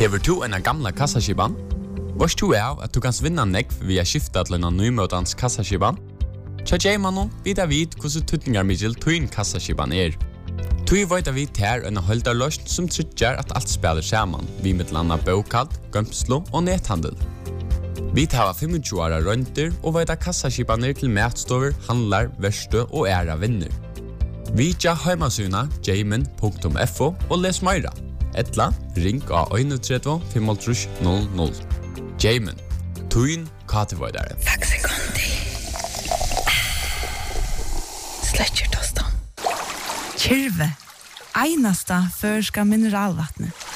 Hever du en gamla kassaskiban? Vars du av at du kan vinna nekv via skifta til en nymøtans kassaskiban? Tja J-mannen vidar vid hvordan tutningar middel tuin kassaskiban Tui veit vi ter en holdarløsn som tryggjar at alt spelar saman, vi mittlanda bokald, gømslo og nethandel. Vi tar 25 åra rønter og veit kassaskibaner til matstover, handlar, verstø og æra vinner. Vi tja heimasuna jamin.fo og les meira. Etla, ring av 31 500. Jamin, tuin katevoidare. Faxi kondi. Sletcher tostan. Kyrve, einasta førska mineralvattnet.